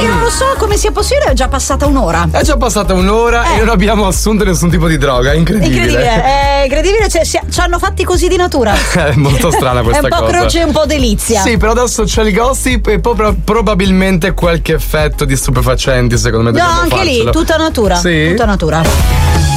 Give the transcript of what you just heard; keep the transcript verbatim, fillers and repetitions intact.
perché non lo so come sia possibile, è già passata un'ora. È già passata un'ora Eh. e non abbiamo assunto nessun tipo di droga, è incredibile. Incredibile, è incredibile, cioè, si- ci hanno fatti così di natura. È molto strana questa È un po' cosa. croce e un po' delizia. Sì, però adesso c'è il gossip e poi pro- probabilmente qualche effetto di stupefacenti, secondo me No, dobbiamo anche farcelo. lì, tutta natura. Sì? Tutta natura.